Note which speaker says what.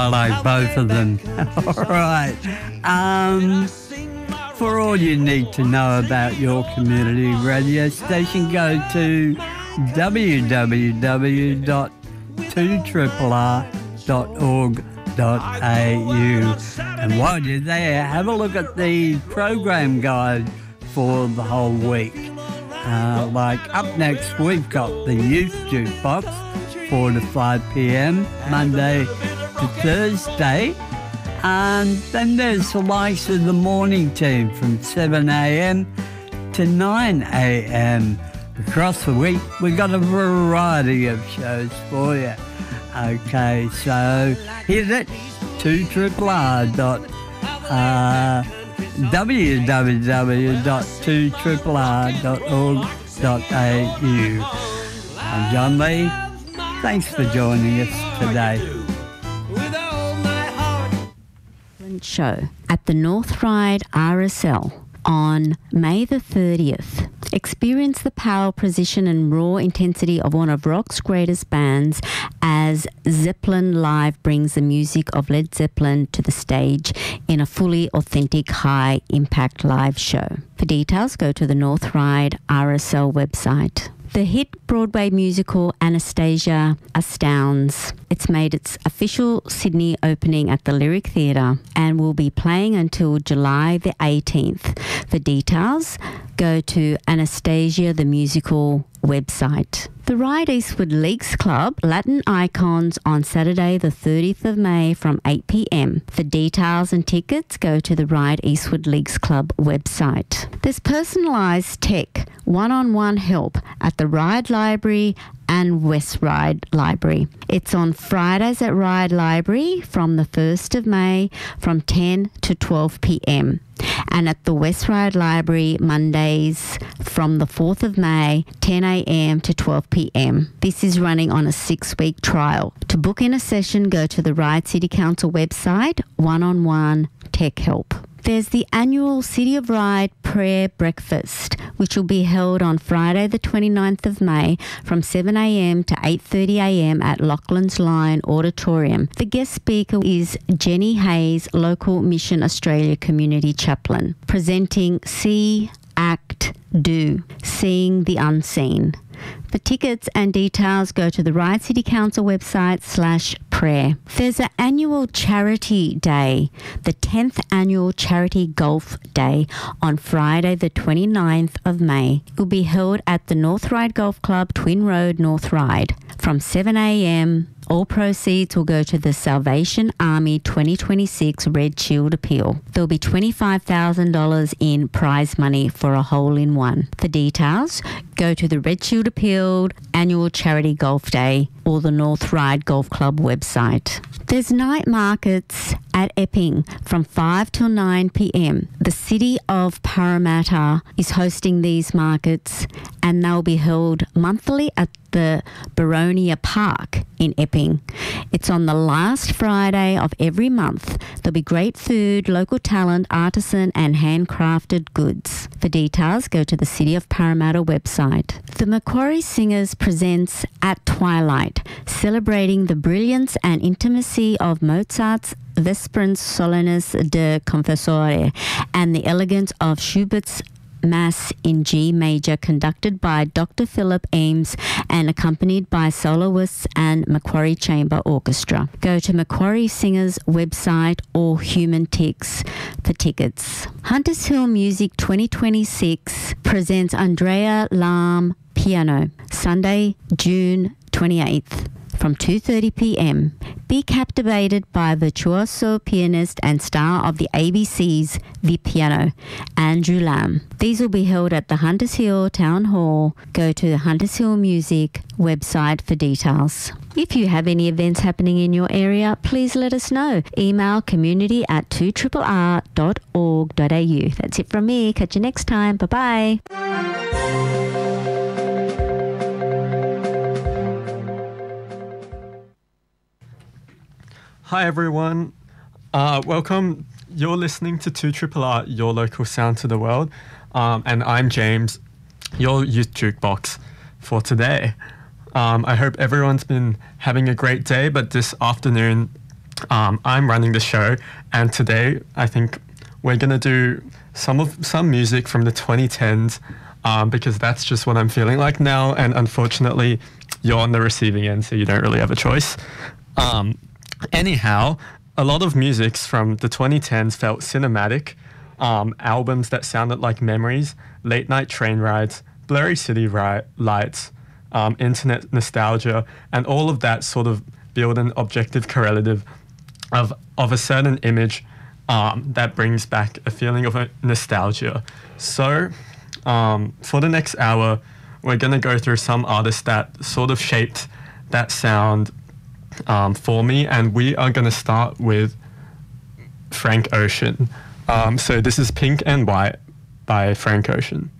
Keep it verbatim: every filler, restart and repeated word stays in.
Speaker 1: I like both of them. All right. Um, for all you need to know about your community radio station, go to w w w dot two r r r dot org dot a u. And while you're there, have a look at the program guide for the whole week. Uh, like up next, we've got the Youth Jukebox, four to five p.m, Monday to Thursday. And then there's the likes of the morning team from seven a.m. to nine a.m. Across the week, we've got a variety of shows for you. Okay, so here's it, two R R R dot w w w dot two r r r dot org dot a u. I'm John Lee. Thanks for joining us today.
Speaker 2: Show at the North Ryde R S L on May the thirtieth. Experience the power, precision and raw intensity of one of rock's greatest bands as Zeppelin Live brings the music of Led Zeppelin to the stage in a fully authentic high-impact live show. For details, go to the North Ryde R S L website. The hit Broadway musical Anastasia astounds. It's made its official Sydney opening at the Lyric Theatre and will be playing until July the eighteenth. For details, go to Anastasia the Musical website. The Ryde Eastwood Leagues Club Latin Icons on Saturday the thirtieth of May from eight p.m. For details and tickets, go to the Ryde Eastwood Leagues Club website. There's personalised tech, one-on-one help at the Ryde Library and West Ryde Library. It's on Fridays at Ryde Library from the first of May from ten to twelve p.m. and at the West Ryde Library Mondays from the fourth of May, ten a.m. to twelve p.m. This is running on a six-week trial. To book in a session, go to the Ryde City Council website, one-on-one tech help. There's the annual City of Ryde Prayer Breakfast, which will be held on Friday the twenty-ninth of May from seven a.m. to eight thirty a.m. at Lauchlan's Line Auditorium. The guest speaker is Jenny Hayes, local Mission Australia Community Chaplain, presenting See, Act, Do, Seeing the Unseen. For tickets and details, go to the Ryde City Council website slash prayer. There's an annual charity day, the tenth annual Charity Golf Day on Friday the twenty-ninth of May. It will be held at the North Ryde Golf Club, Twin Road, North Ryde from seven a.m. All proceeds will go to the Salvation Army twenty twenty-six Red Shield Appeal. There will be twenty-five thousand dollars in prize money for a hole-in-one. For details, go to the Red Shield Appeal Annual Charity Golf Day or the North Ryde Golf Club website. There's night markets at Epping from five till nine p.m. The City of Parramatta is hosting these markets and they'll be held monthly at the Baronia Park in Epping. It's on the last Friday of every month. There'll be great food, local talent, artisan and handcrafted goods. For details, go to the City of Parramatta website. The Macquarie Singers presents At Twilight, celebrating the brilliance and intimacy of Mozart's Vesperans Solenis de Confessore and the elegance of Schubert's Mass in G Major, conducted by Doctor Philip Ames and accompanied by soloists and Macquarie Chamber Orchestra. Go to Macquarie Singers website or Human Tix for tickets. Hunters Hill Music twenty twenty-six presents Andrea Lam Piano, Sunday, June twenty-eighth. From two thirty p.m. Be captivated by virtuoso pianist and star of the A B C's The Piano, Andrew Lamb. These will be held at the Hunters Hill Town Hall. Go to the Hunters Hill Music website for details. If you have any events happening in your area, please let us know. Email community at two r r r dot org dot a u. That's it from me. Catch you next time. Bye-bye.
Speaker 3: Hi everyone, uh, welcome. You're listening to two R R R, your local sound to the world, um, and I'm James, your youth jukebox for today. Um, I hope everyone's been having a great day, but this afternoon Um, I'm running the show, and today I think we're gonna do some of some music from the twenty tens, um, because that's just what I'm feeling like now. And unfortunately, you're on the receiving end, so you don't really have a choice. Um, anyhow, a lot of musics from the twenty tens felt cinematic. Um, albums that sounded like memories, late night train rides, blurry city ri- lights, um, internet nostalgia, and all of that sort of build an objective correlative of of a certain image um, that brings back a feeling of a nostalgia. So um, for the next hour, we're going to go through some artists that sort of shaped that sound um, for me, and we are going to start with Frank Ocean. Um, so this is Pink and White by Frank Ocean.